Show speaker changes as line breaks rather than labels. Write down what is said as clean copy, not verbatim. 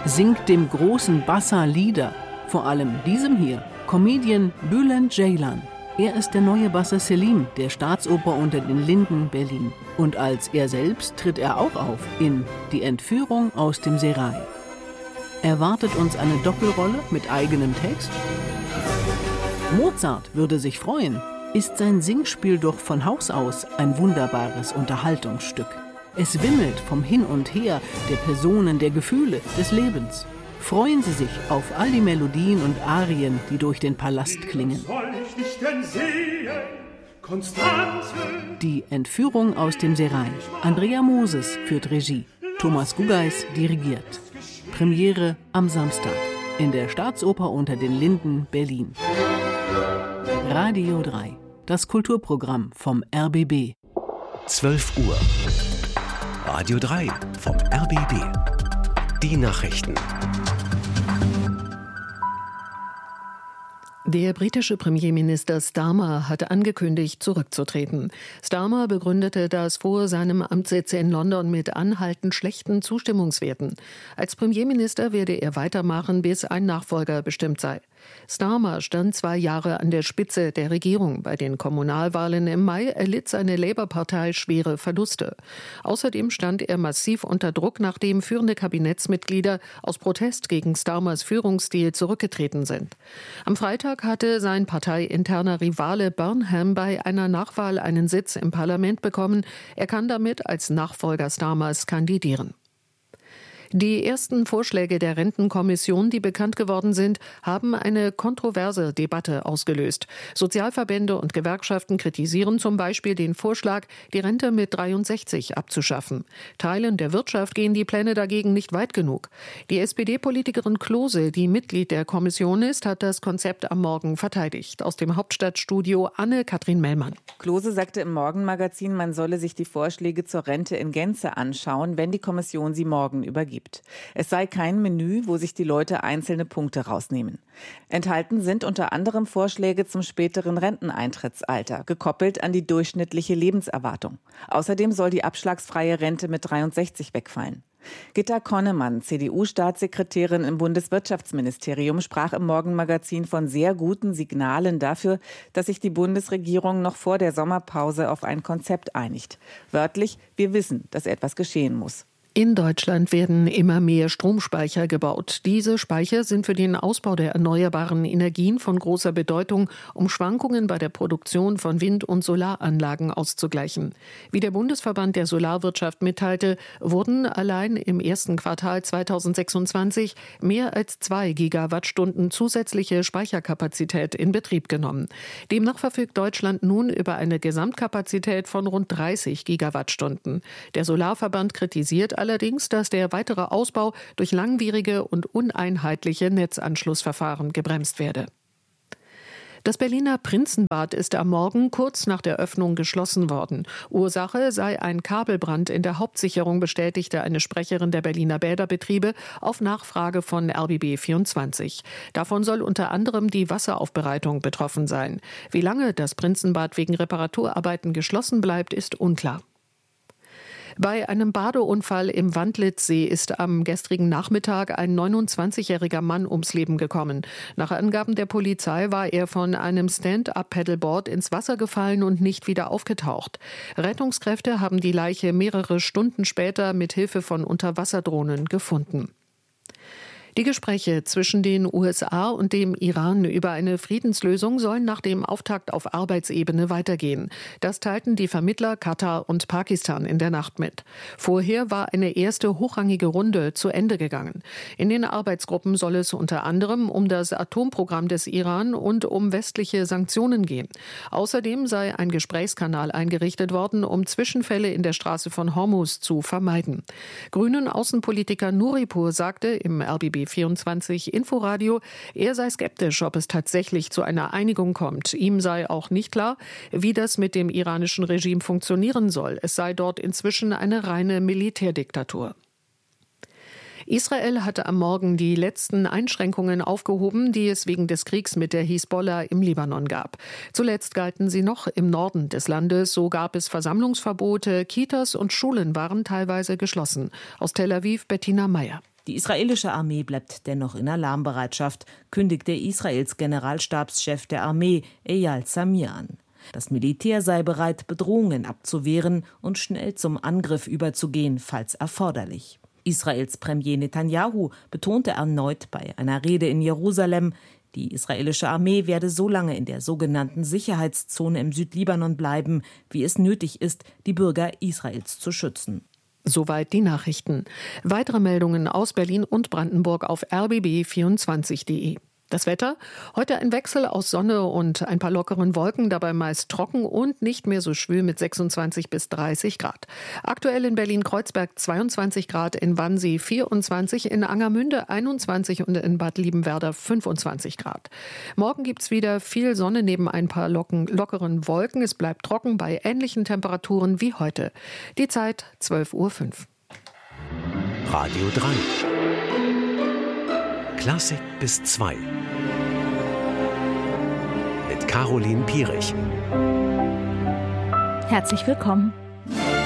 singt dem großen Bassa Lieder, vor allem diesem hier, Comedian Bülent Ceylan. Er ist der neue Bassa Selim der Staatsoper unter den Linden Berlin. Und als er selbst tritt er auch auf in Die Entführung aus dem Serail. Erwartet uns eine Doppelrolle mit eigenem Text? Mozart würde sich freuen. Ist sein Singspiel doch von Haus aus ein wunderbares Unterhaltungsstück. Es wimmelt vom Hin und Her der Personen, der Gefühle, des Lebens. Freuen Sie sich auf all die Melodien und Arien, die durch den Palast klingen. Die Entführung aus dem Serail. Andrea Moses führt Regie. Thomas Gugeis dirigiert. Premiere am Samstag in der Staatsoper unter den Linden, Berlin. Radio 3, das Kulturprogramm vom RBB.
12 Uhr. Radio 3 vom RBB. Die Nachrichten.
Der britische Premierminister Starmer hat angekündigt, zurückzutreten. Starmer begründete das vor seinem Amtssitz in London mit anhaltend schlechten Zustimmungswerten. Als Premierminister werde er weitermachen, bis ein Nachfolger bestimmt sei. Starmer stand 2 Jahre an der Spitze der Regierung. Bei den Kommunalwahlen im Mai erlitt seine Labour-Partei schwere Verluste. Außerdem stand er massiv unter Druck, nachdem führende Kabinettsmitglieder aus Protest gegen Starmers Führungsstil zurückgetreten sind. Am Freitag hatte sein parteiinterner Rivale Burnham bei einer Nachwahl einen Sitz im Parlament bekommen. Er kann damit als Nachfolger Starmers kandidieren. Die ersten Vorschläge der Rentenkommission, die bekannt geworden sind, haben eine kontroverse Debatte ausgelöst. Sozialverbände und Gewerkschaften kritisieren zum Beispiel den Vorschlag, die Rente mit 63 abzuschaffen. Teilen der Wirtschaft gehen die Pläne dagegen nicht weit genug. Die SPD-Politikerin Klose, die Mitglied der Kommission ist, hat das Konzept am Morgen verteidigt. Aus dem Hauptstadtstudio Anne-Kathrin Mellmann.
Klose sagte im Morgenmagazin, man solle sich die Vorschläge zur Rente in Gänze anschauen, wenn die Kommission sie morgen übergibt. Es sei kein Menü, wo sich die Leute einzelne Punkte rausnehmen. Enthalten sind unter anderem Vorschläge zum späteren Renteneintrittsalter, gekoppelt an die durchschnittliche Lebenserwartung. Außerdem soll die abschlagsfreie Rente mit 63 wegfallen. Gitta Konnemann, CDU-Staatssekretärin im Bundeswirtschaftsministerium, sprach im Morgenmagazin von sehr guten Signalen dafür, dass sich die Bundesregierung noch vor der Sommerpause auf ein Konzept einigt. Wörtlich, wir wissen, dass etwas geschehen muss.
In Deutschland werden immer mehr Stromspeicher gebaut. Diese Speicher sind für den Ausbau der erneuerbaren Energien von großer Bedeutung, um Schwankungen bei der Produktion von Wind- und Solaranlagen auszugleichen. Wie der Bundesverband der Solarwirtschaft mitteilte, wurden allein im ersten Quartal 2026 mehr als 2 Gigawattstunden zusätzliche Speicherkapazität in Betrieb genommen. Demnach verfügt Deutschland nun über eine Gesamtkapazität von rund 30 Gigawattstunden. Der Solarverband kritisiert allerdings, dass der weitere Ausbau durch langwierige und uneinheitliche Netzanschlussverfahren gebremst werde. Das Berliner Prinzenbad ist am Morgen kurz nach der Öffnung geschlossen worden. Ursache sei ein Kabelbrand in der Hauptsicherung, bestätigte eine Sprecherin der Berliner Bäderbetriebe auf Nachfrage von RBB24. Davon soll unter anderem die Wasseraufbereitung betroffen sein. Wie lange das Prinzenbad wegen Reparaturarbeiten geschlossen bleibt, ist unklar. Bei einem Badeunfall im Wandlitzsee ist am gestrigen Nachmittag ein 29-jähriger Mann ums Leben gekommen. Nach Angaben der Polizei war er von einem Stand-up-Paddleboard ins Wasser gefallen und nicht wieder aufgetaucht. Rettungskräfte haben die Leiche mehrere Stunden später mit Hilfe von Unterwasserdrohnen gefunden. Die Gespräche zwischen den USA und dem Iran über eine Friedenslösung sollen nach dem Auftakt auf Arbeitsebene weitergehen. Das teilten die Vermittler Katar und Pakistan in der Nacht mit. Vorher war eine erste hochrangige Runde zu Ende gegangen. In den Arbeitsgruppen soll es unter anderem um das Atomprogramm des Iran und um westliche Sanktionen gehen. Außerdem sei ein Gesprächskanal eingerichtet worden, um Zwischenfälle in der Straße von Hormuz zu vermeiden. Grünen Außenpolitiker Nuripur sagte im RBB24 Inforadio, er sei skeptisch, ob es tatsächlich zu einer Einigung kommt. Ihm sei auch nicht klar, wie das mit dem iranischen Regime funktionieren soll. Es sei dort inzwischen eine reine Militärdiktatur. Israel hatte am Morgen die letzten Einschränkungen aufgehoben, die es wegen des Kriegs mit der Hisbollah im Libanon gab. Zuletzt galten sie noch im Norden des Landes. So gab es Versammlungsverbote, Kitas und Schulen waren teilweise geschlossen. Aus Tel Aviv Bettina Meyer.
Die israelische Armee bleibt dennoch in Alarmbereitschaft, kündigte Israels Generalstabschef der Armee, Eyal Zamir, an. Das Militär sei bereit, Bedrohungen abzuwehren und schnell zum Angriff überzugehen, falls erforderlich. Israels Premier Netanyahu betonte erneut bei einer Rede in Jerusalem, die israelische Armee werde so lange in der sogenannten Sicherheitszone im Südlibanon bleiben, wie es nötig ist, die Bürger Israels zu schützen.
Soweit die Nachrichten. Weitere Meldungen aus Berlin und Brandenburg auf rbb24.de. Das Wetter? Heute ein Wechsel aus Sonne und ein paar lockeren Wolken, dabei meist trocken und nicht mehr so schwül mit 26 bis 30 Grad. Aktuell in Berlin-Kreuzberg 22 Grad, in Wannsee 24, in Angermünde 21 und in Bad Liebenwerda 25 Grad. Morgen gibt's wieder viel Sonne neben ein paar lockeren Wolken. Es bleibt trocken bei ähnlichen Temperaturen wie heute. Die Zeit 12:05 Uhr.
Radio 3. Klassik bis 2. Mit Caroline Pierich.
Herzlich willkommen.